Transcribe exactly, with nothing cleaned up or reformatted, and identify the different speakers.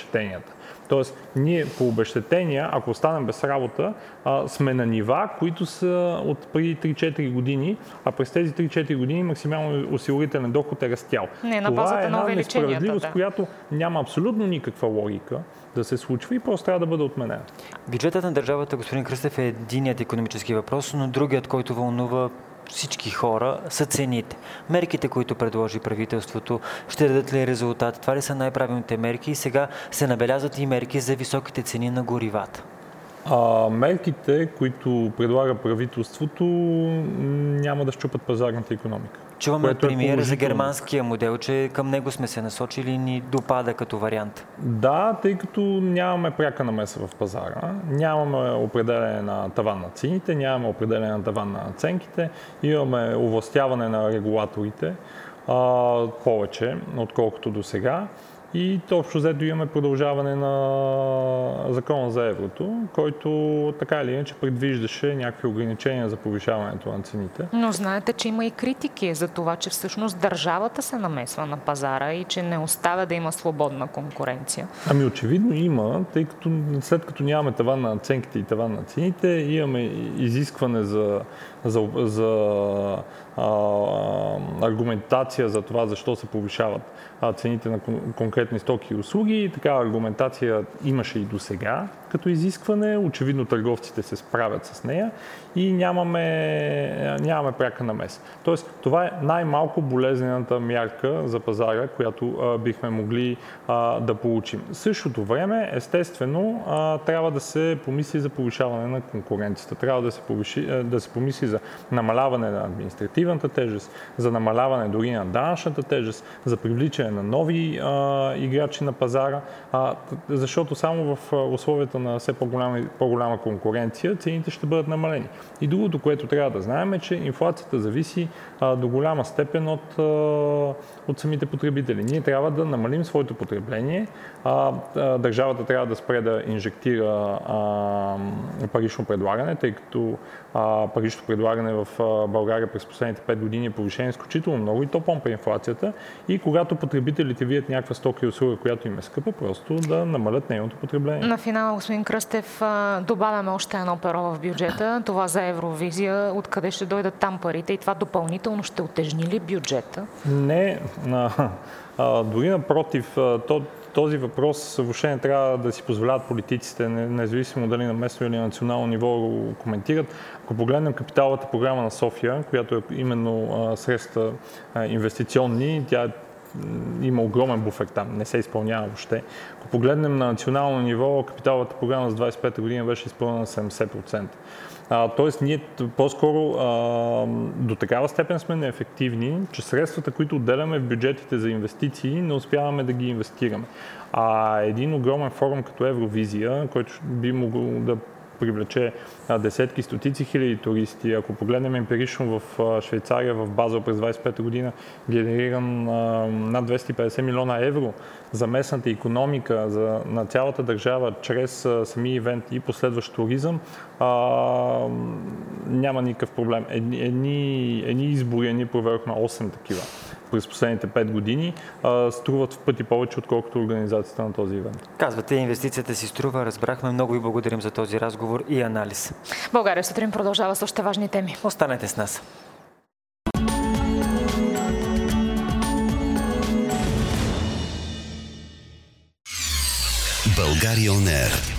Speaker 1: обезщетенията. Тоест, ние по обезщетения, ако останем без работа, а, сме на нива, които са от преди три-четири години, а през тези три-четири години максимално осигурителен доход е растял.
Speaker 2: Не, на
Speaker 1: Това
Speaker 2: базата
Speaker 1: е една
Speaker 2: на увеличенията,
Speaker 1: несправедливост,
Speaker 2: да.
Speaker 1: която няма абсолютно никаква логика да се случва и просто трябва да бъде отменена.
Speaker 3: Бюджетът на държавата, господин Кръстев, е единият икономически въпрос, но другият, който вълнува всички хора, са цените. Мерките, които предложи правителството, ще дадат ли резултат? Това ли са най-правилните мерки? И сега се набелязват и мерки за високите цени на горивата.
Speaker 1: А, мерките, които предлага правителството, няма да щупат пазарната икономика.
Speaker 3: Чуваме от премиера за германския модел, че към него сме се насочили и ни допада като вариант.
Speaker 1: Да, тъй като нямаме пряка намеса в пазара, нямаме определене на таван на цените, нямаме определене на таван на наценките, имаме овластяване на регулаторите а, повече, отколкото до сега. И общо взето имаме продължаване на закона за еврото, който така или иначе предвиждаше някакви ограничения за повишаването на цените.
Speaker 2: Но знаете, че има и критики за това, че всъщност държавата се намесва на пазара и че не оставя да има свободна конкуренция.
Speaker 1: Ами очевидно има, тъй като след като нямаме таван на наценките и таван на цените, имаме изискване за, за, за а, аргументация за това защо се повишават цените на конкретни стоки и услуги. Такава аргументация имаше и до сега като изискване. Очевидно търговците се справят с нея и нямаме, нямаме пряка намеса. Тоест, това е най-малко болезнената мярка за пазара, която а, бихме могли а, да получим. В същото време, естествено, а, трябва да се помисли за повишаване на конкуренцията. Трябва да се, повиши, да се помисли за намаляване на административната тежест, за намаляване дори на данъчната тежест, за привличане на нови а, играчи на пазара, а, защото само в условията на все по-голяма, по-голяма конкуренция цените ще бъдат намалени. И другото, което трябва да знаем е, че инфлацията зависи а, до голяма степен от, а, от самите потребители. Ние трябва да намалим своето потребление, а, а, държавата трябва да спре да инжектира а, парично предлагане, тъй като а, паричното предлагане в а, България през последните пет години е повишено изключително много и то помпа инфлацията. И когато потребителите видят някаква стока и услуга, която им е скъпа, просто да намалят нейното потребление.
Speaker 2: На финала, господин Кръстев, добавяме още едно перо в бюджета, това за Евровизия. Откъде ще дойдат там парите и това допълнително ще утежни ли бюджета?
Speaker 1: Не, а, а, дори напротив, то, този въпрос въобще не трябва да си позволяват политиците, независимо дали на местно или на национално ниво го коментират. Ако погледнем капиталовата програма на София, която е именно средства инвестиционни, тя има огромен буфер там, не се изпълнява въобще. Ако погледнем на национално ниво, капиталовата програма за двадесет и пета година беше изпълнена на седемдесет процента. А, тоест, ние по-скоро а, до такава степен сме неефективни, че средствата, които отделяме в бюджетите за инвестиции, не успяваме да ги инвестираме. А един огромен форум като Евровизия, който би могло да привлече десетки, стотици хиляди туристи. Ако погледнем емпирично в Швейцария, в Базел през двадесет и пета година, генериран над двеста и петдесет милиона евро за местната икономика, за, на цялата държава, чрез самия ивент и последващ туризъм, а, няма никакъв проблем. Едни, едни, едни избори, ние проверихме осем такива през последните пет години, а, струват в пъти повече, отколкото организацията на този ивент.
Speaker 3: Казвате, инвестицията си струва, разбрахме. Много ви благодарим за този разговор и анализ.
Speaker 2: България сутрин продължава с още важни теми.
Speaker 3: Останете с нас.
Speaker 4: България он ейр.